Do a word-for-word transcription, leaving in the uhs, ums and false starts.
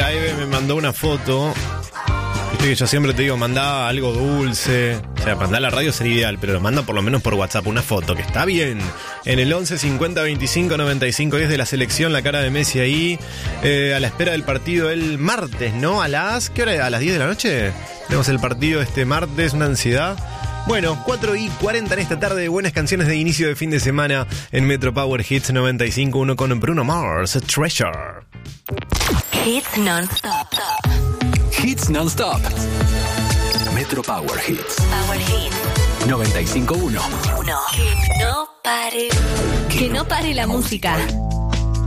la Eve me mandó una foto. Viste que yo siempre te digo, mandá algo dulce. O sea, mandá a la radio sería ideal, pero lo manda por lo menos por WhatsApp una foto, que está bien. En el once cincuenta veinticinco noventa y cinco diez de la selección, la cara de Messi ahí. Eh, a la espera del partido el martes, ¿no? A las... ¿Qué hora? ¿A las diez de la noche? Tenemos el partido este martes, una ansiedad. Bueno, cuatro y cuarenta en esta tarde, buenas canciones de inicio de fin de semana en Metro Power Hits noventa y cinco punto uno con Bruno Mars, Treasure. Hits non-stop. Hits non-stop. Metro Power Hits. Power Hits noventa y cinco punto uno. uno. Que no pare. Que no pare la música.